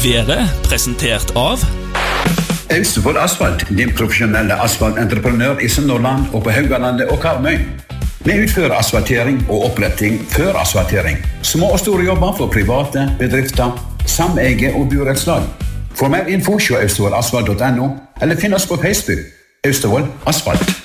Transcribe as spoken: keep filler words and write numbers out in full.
Været presentert av Austevoll Asfalt, din profesjonelle asfaltentreprenør i Sunnhordland og på Haugalandet og Karmøy. Vi utfører asfaltering og oppretting før asfaltering. Små og store jobber for private, bedrifter, sameie og burettslag. For mer info se austevoll asfalt punktum no eller finn oss på Facebook Austevoll Asfalt.